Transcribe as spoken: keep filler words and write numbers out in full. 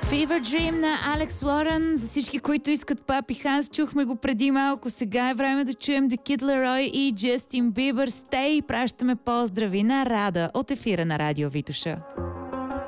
Fever Dream на Алекс Лорен. За всички, които искат Папи Ханс, чухме го преди малко. Сега е време да чуем The Kid Laroi и Джастин Бибър. Stay! Пращаме поздрави на Рада от ефира на Радио Витоша.